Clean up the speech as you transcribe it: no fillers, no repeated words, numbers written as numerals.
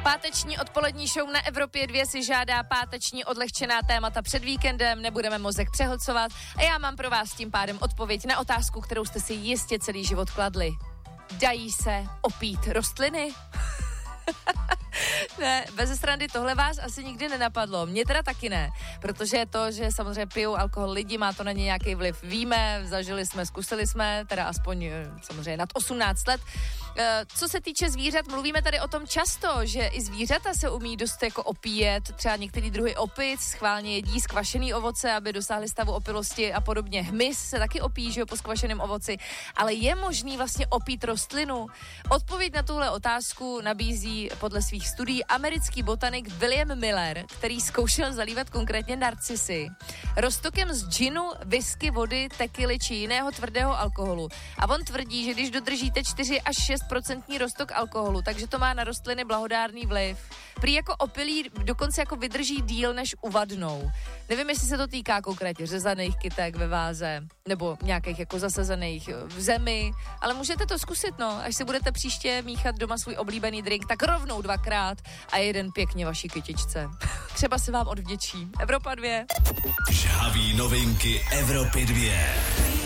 Páteční odpolední show na Evropě 2 si žádá páteční odlehčená témata před víkendem, nebudeme mozek přehlcovat a já mám pro vás tím pádem odpověď na otázku, kterou jste si jistě celý život kladli. Dají se opít rostliny? Ne, bez srandy, tohle vás asi nikdy nenapadlo. Mně teda taky ne, protože to, že samozřejmě pijou alkohol lidi, má to na ně nějaký vliv. Víme, zažili jsme, zkusili jsme, teda aspoň samozřejmě nad 18 let. Co se týče zvířat, mluvíme tady o tom často, že i zvířata se umí dost jako opíjet, třeba některý druhy opic schválně jedí skvašený ovoce, aby dosáhli stavu opilosti a podobně. Hmyz se taky opíjí, že jo, po skvašeném ovoci, ale je možný vlastně opít rostlinu? Odpověď na tuhle otázku nabízí podle svých studií americký botanik William Miller, který zkoušel zalívat konkrétně narcisy roztokem z džinu, whisky, vody, tekily či jiného tvrdého alkoholu. A on tvrdí, že když dodržíte 4 až 6% roztok alkoholu, takže to má na rostliny blahodárný vliv. Prý jako opilí dokonce jako vydrží díl, než uvadnou. Nevím, jestli se to týká konkrétně řezaných kytek ve váze, nebo nějakých jako zasazených v zemi, ale můžete to zkusit, no, až si budete příště míchat doma svůj oblíbený drink, tak rovnou 2krát a jeden pěkně vaší kytičce. Třeba se vám odvděčí. Evropa 2. Žhaví novinky Evropy 2.